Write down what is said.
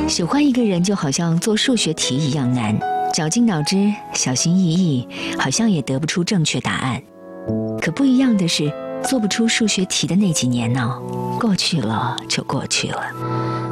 喜欢一个人就好像做数学题一样难，绞尽脑汁，小心翼翼，好像也得不出正确答案。可不一样的是，做不出数学题的那几年呢，过去了就过去了。